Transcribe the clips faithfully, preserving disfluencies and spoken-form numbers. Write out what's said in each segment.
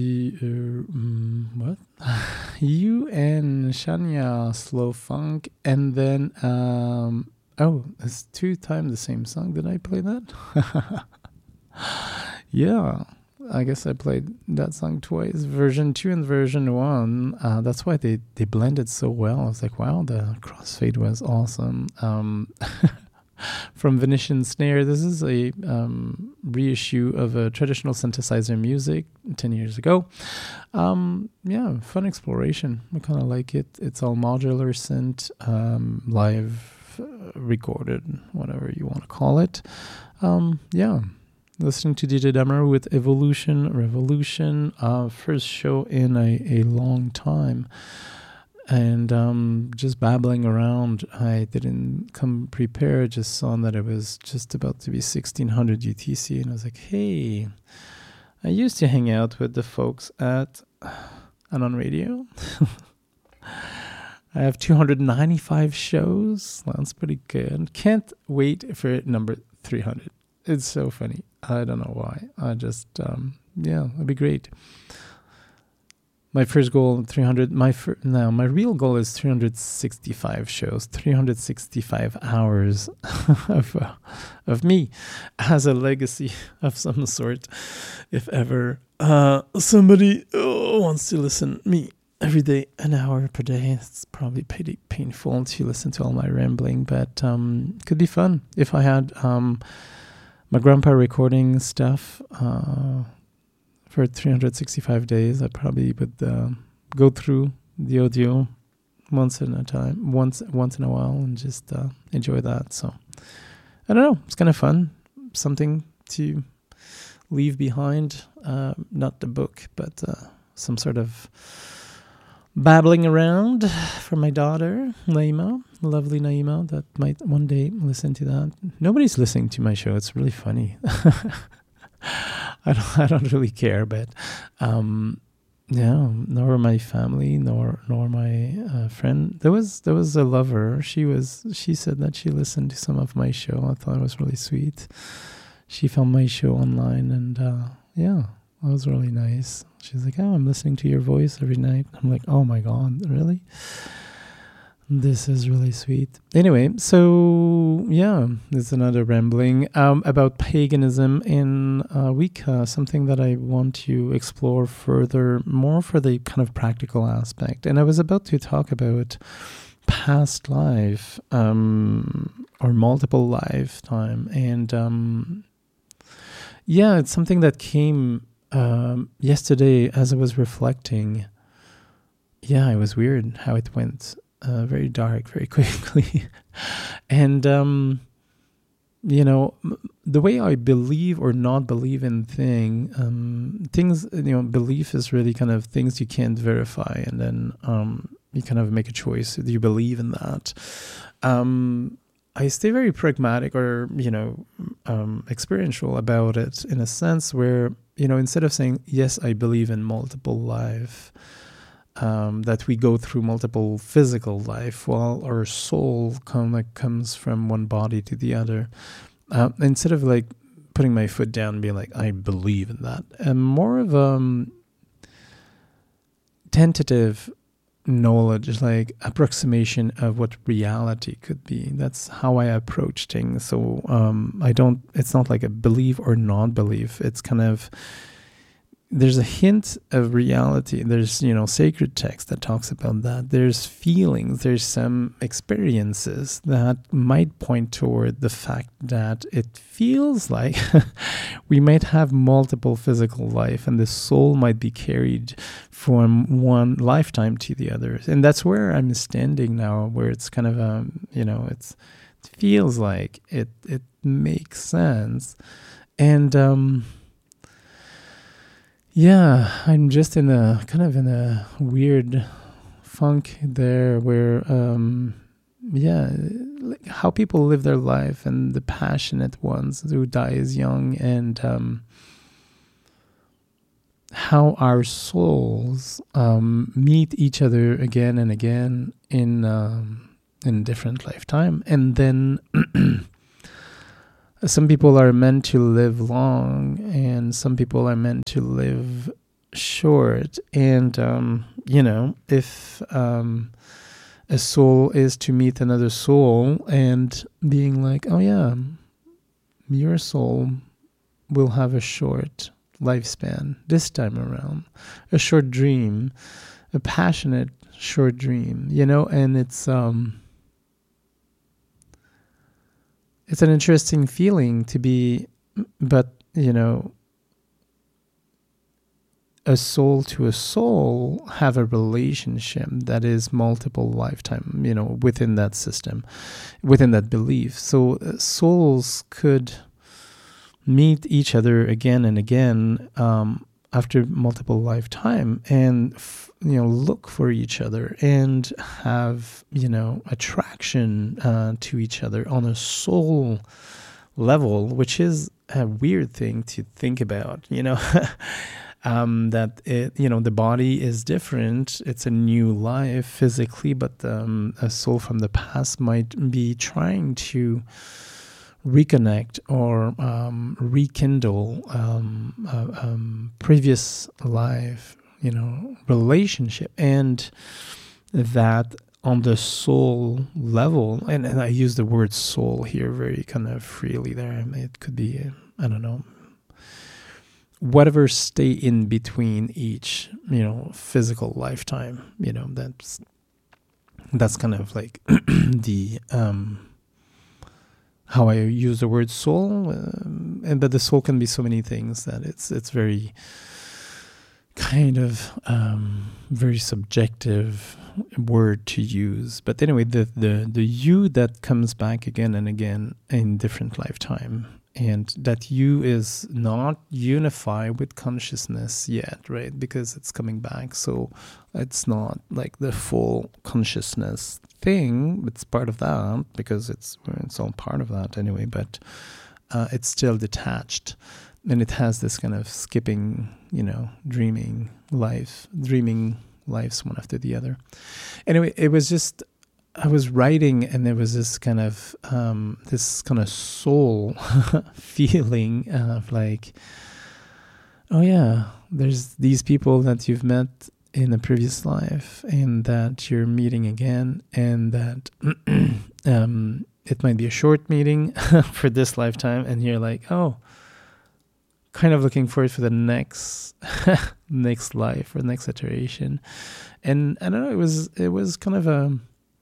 Uh, mm, what? You and Shania Slow Funk, and then um oh, it's two times the same song. Did I play that? Yeah, I guess I played that song twice, version two and version one. Uh, that's why they they blended so well. I was like, wow, the crossfade was awesome. Um, from Venetian Snare. This is a um, reissue of a traditional synthesizer music ten years ago. Um, yeah, fun exploration. I kind of like it. It's all modular synth, um, live uh, recorded, whatever you want to call it. Um, yeah, listening to D J Demer with Evolution Revolution, uh, first show in a, a long time. And um, just babbling around. I didn't come prepared, just saw that it was just about to be sixteen hundred U T C. And I was like, hey, I used to hang out with the folks at Anon Radio. I have two hundred ninety-five shows. That's pretty good. Can't wait for number three hundred. It's so funny. I don't know why. I just, um, yeah, it'd be great. My first goal, three hundred. My fir- no, my real goal is three hundred sixty-five shows, three hundred sixty-five hours of uh, of me as a legacy of some sort. If ever uh, somebody oh, wants to listen to me every day, an hour per day, it's probably pretty painful to listen to all my rambling, but um, it could be fun if I had um, my grandpa recording stuff. Uh, For three hundred sixty-five days, I probably would uh, go through the audio once in a time, once once in a while, and just uh, enjoy that. So I don't know, it's kind of fun, something to leave behind. Uh, not the book, but uh, some sort of babbling around for my daughter, Naima, lovely Naima, that might one day listen to that. Nobody's listening to my show. It's really funny. I don't, I don't really care, but um, yeah, nor my family, nor nor my uh, friend. There was there was a lover. She was she said that she listened to some of my show. I thought it was really sweet. She found my show online, and uh, yeah, that was really nice. She's like, "Oh, I'm listening to your voice every night." I'm like, "Oh my God, really?" This is really sweet. Anyway, so yeah, there's another rambling um, about paganism in uh, Wicca, something that I want to explore further, more for the kind of practical aspect. And I was about to talk about past life um, or multiple lifetime. And um, yeah, it's something that came um, yesterday as I was reflecting. Yeah, it was weird how it went. Uh, very dark, very quickly. And, um, you know, m- the way I believe or not believe in thing, um, things, you know, belief is really kind of things you can't verify. And then um, you kind of make a choice. Do you believe in that? Um, I stay very pragmatic or, you know, um, experiential about it in a sense where, you know, instead of saying, yes, I believe in multiple life, Um, that we go through multiple physical life while our soul come, like, comes from one body to the other. Uh, instead of like putting my foot down and being like, I believe in that. And more of a um, tentative knowledge, like approximation of what reality could be. That's how I approach things. So um, I don't, it's not like a believe or non-belief. It's kind of, there's a hint of reality. There's, you know, sacred text that talks about that. There's feelings, there's some experiences that might point toward the fact that it feels like we might have multiple physical life and the soul might be carried from one lifetime to the other. And that's where I'm standing now, where it's kind of, um, you know, it's, it feels like it, it makes sense. And, um, yeah, I'm just in a kind of in a weird funk there where, um, yeah, like how people live their life and the passionate ones who die as young, and um, how our souls um, meet each other again and again in um, in different lifetime, and then. Some people are meant to live long, and some people are meant to live short. And, um, you know, if um, a soul is to meet another soul and being like, oh, yeah, your soul will have a short lifespan this time around, a short dream, a passionate short dream, you know, and it's um it's an interesting feeling to be, but you know, a soul to a soul have a relationship that is multiple lifetime, you know, within that system, within that belief. So uh, souls could meet each other again and again um, after multiple lifetime, and f- you know, look for each other and have, you know, attraction uh, to each other on a soul level, which is a weird thing to think about, you know. Um, that it, you know, the body is different. It's a new life physically, but um, a soul from the past might be trying to reconnect or um, rekindle um, a, um, previous life, you know, relationship, and that on the soul level. And, and I use the word soul here very kind of freely. There, I mean, it could be, I don't know, whatever stay in between each, you know, physical lifetime, you know, that's that's kind of like the um how I use the word soul, um, and but the soul can be so many things that it's it's very kind of um very subjective word to use. But anyway, the the the you that comes back again and again in different lifetime, and that you is not unified with consciousness yet, right? Because it's coming back. So it's not like the full consciousness thing. It's part of that because it's it's all part of that anyway, but uh, it's still detached. And it has this kind of skipping, you know, dreaming life, dreaming lives one after the other. Anyway, it was just, I was writing, and there was this kind of um, this kind of soul feeling of like, oh yeah, there's these people that you've met in a previous life, and that you're meeting again, and that um, it might be a short meeting for this lifetime, and you're like, oh, kind of looking forward for the next next life or next iteration. And I don't know, it was it was kind of a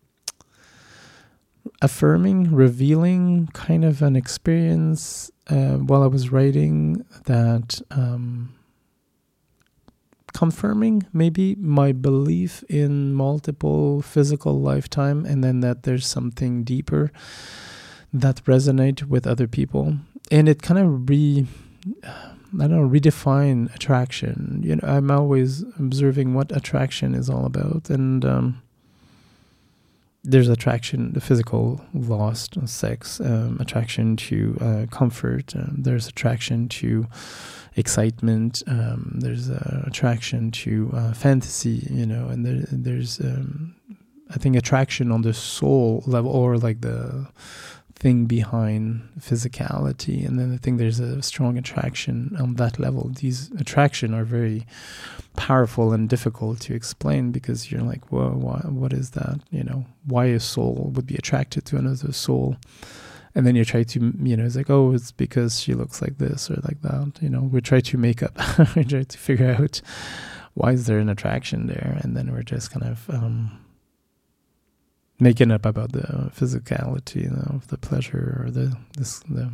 affirming, revealing kind of an experience uh, while I was writing, that um, confirming maybe my belief in multiple physical lifetime, and then that there's something deeper that resonate with other people. And it kind of re, I don't know, redefine attraction. You know, I'm always observing what attraction is all about, and um, there's attraction, the physical, lost, sex, um, attraction to uh, comfort. Um, there's attraction to excitement. Um, there's uh, attraction to uh, fantasy, you know, and there, there's, um, I think, attraction on the soul level, or like the thing behind physicality. And then I think there's a strong attraction on that level. These attraction are very powerful and difficult to explain, because you're like, whoa, why, what is that? You know, why a soul would be attracted to another soul? And then you try to, you know, it's like, oh, it's because she looks like this or like that. You know, we try to make up, we try to figure out why is there an attraction there, and then we're just kind of um, making up about the physicality, you know, of the pleasure, or the this the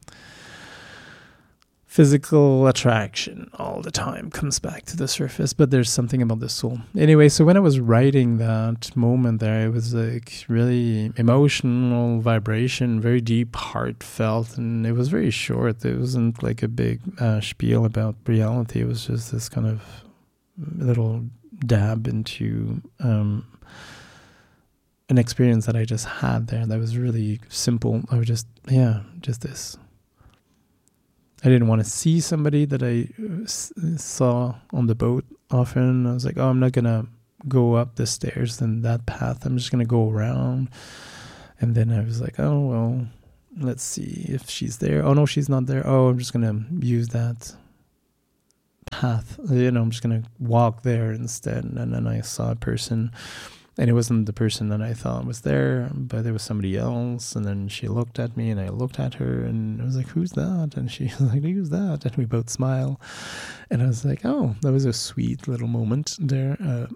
physical attraction all the time comes back to the surface. But there's something about the soul. Anyway, so when I was writing that moment there, it was like really emotional vibration, very deep, heartfelt, and it was very short. It wasn't like a big uh, spiel about reality. It was just this kind of little dab into um, an experience that I just had there that was really simple. I was just, yeah, just this. I didn't want to see somebody that I s- saw on the boat often. I was like, oh, I'm not going to go up the stairs and that path. I'm just going to go around. And then I was like, oh, well, let's see if she's there. Oh, no, she's not there. Oh, I'm just going to use that path. You know, I'm just gonna walk there instead. And then I saw a person, and it wasn't the person that I thought was there, but there was somebody else. And then she looked at me, and I looked at her, and I was like, "Who's that?" And she was like, "Who's that?" And we both smile, and I was like, "Oh, that was a sweet little moment there." Uh,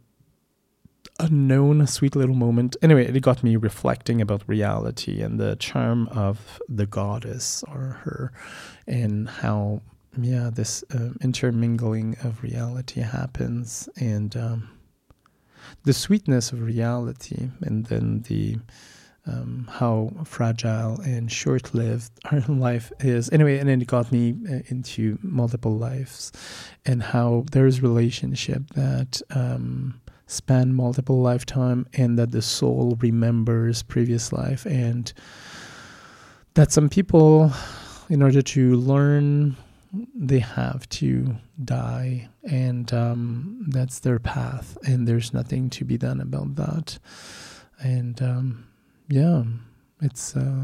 unknown sweet little moment. Anyway, it got me reflecting about reality and the charm of the goddess or her, and how yeah this uh, intermingling of reality happens, and um, the sweetness of reality, and then the um, how fragile and short-lived our life is. Anyway, and then it got me uh, into multiple lives, and how there's relationship that um, span multiple lifetime, and that the soul remembers previous life, and that some people, in order to learn, they have to die, and um, that's their path, and there's nothing to be done about that. And um, yeah, it's uh,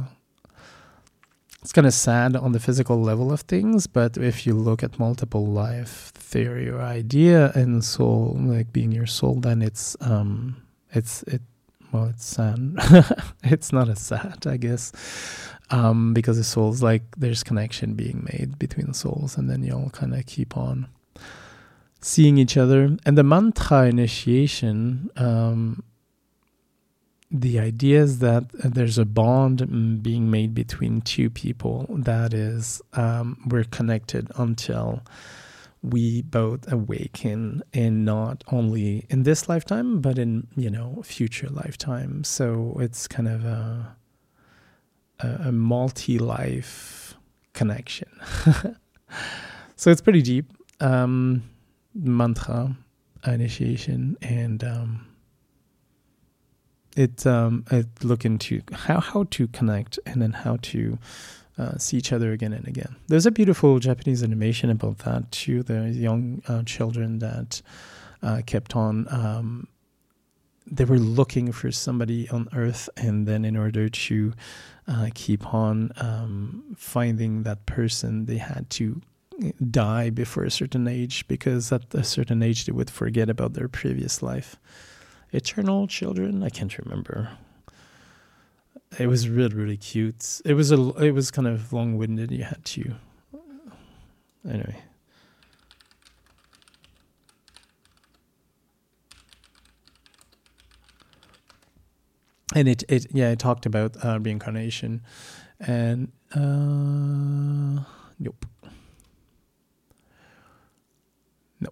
it's kind of sad on the physical level of things, but if you look at multiple life theory or idea and soul, like being your soul, then it's um, it's it well, it's sad. It's not as sad, I guess, um, because the soul's like there's connection being made between the souls, and then you'll kind of keep on seeing each other. And the mantra initiation. Um, The idea is that there's a bond being made between two people that is, um, we're connected until we both awaken, and not only in this lifetime, but in, you know, future lifetime. So it's kind of a, a, a multi-life connection. So it's pretty deep, um, mantra initiation, and um, It um it look into how how to connect, and then how to uh, see each other again and again. There's a beautiful Japanese animation about that too. The young uh, children that uh, kept on. Um, they were looking for somebody on Earth, and then in order to uh, keep on um, finding that person, they had to die before a certain age, because at a certain age they would forget about their previous life. Eternal Children, I can't remember. It was really, really cute. It was a, it was kind of long-winded. You had to, anyway. And it, it, yeah, it talked about uh, reincarnation, and uh, nope, nope.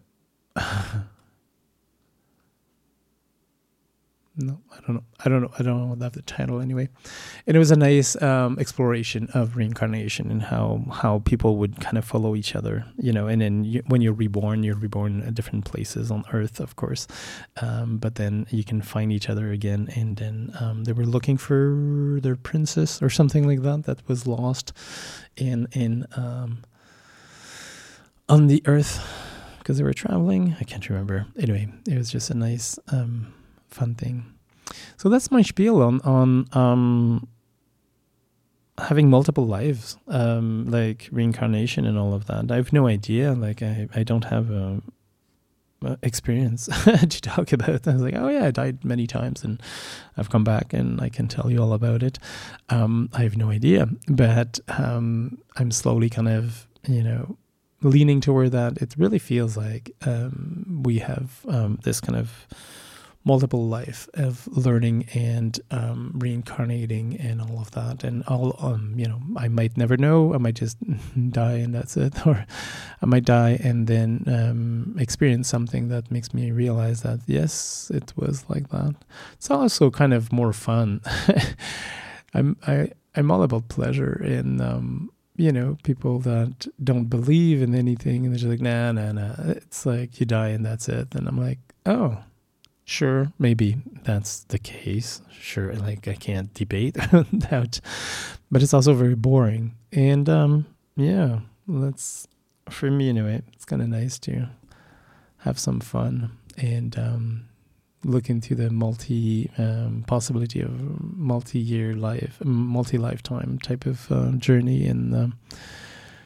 No, I don't know. I don't know. I don't know that the title anyway. And it was a nice um, exploration of reincarnation, and how, how people would kind of follow each other, you know. And then you, when you're reborn, you're reborn at different places on Earth, of course. Um, but then you can find each other again. And then um, they were looking for their princess or something like that that was lost in in um, on the Earth, because they were traveling. I can't remember. Anyway, it was just a nice. Um, fun thing. So that's my spiel on on um having multiple lives, um like reincarnation and all of that. I have no idea. Like I I don't have a, a experience to talk about. I was like, oh yeah, I died many times, and I've come back, and I can tell you all about it. Um, I have no idea, but um, I'm slowly kind of, you know, leaning toward that. It really feels like um, we have um, this kind of multiple life of learning and um, reincarnating and all of that. And all, um, you know, I might never know. I might just die and that's it. Or I might die and then um, experience something that makes me realize that, yes, it was like that. It's also kind of more fun. I'm, I, I'm all about pleasure in, um, you know, people that don't believe in anything and they're just like, nah, nah, nah. It's like you die and that's it. And I'm like, oh, sure, maybe that's the case. Sure, like I can't debate that, but it's also very boring. And um, yeah, that's for me anyway. It's kind of nice to have some fun and um, look into the multi um, possibility of multi-year life, multi-lifetime type of uh, journey. And um,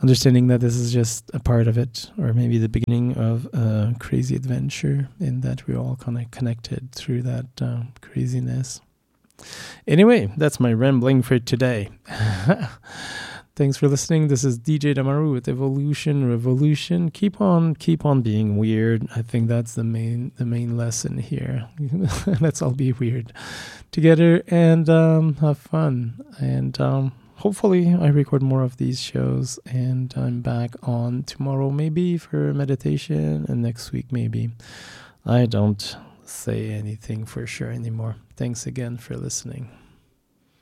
understanding that this is just a part of it, or maybe the beginning of a crazy adventure, in that we're all kind of connected through that uh, craziness. Anyway, that's my rambling for today. Thanks for listening. This is D J Damaru with Evolution Revolution. Keep on, keep on being weird. I think that's the main, the main lesson here. Let's all be weird together and um, have fun. And um, hopefully, I record more of these shows, and I'm back on tomorrow, maybe for meditation, and next week maybe. I don't say anything for sure anymore. Thanks again for listening.